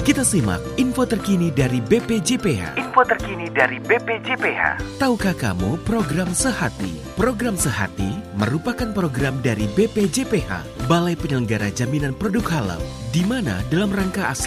Kita simak info terkini dari BPJPH. Tahukah kamu program Sehati? Program Sehati merupakan program dari BPJPH, Balai Penyelenggara Jaminan Produk Halal, di mana dalam rangka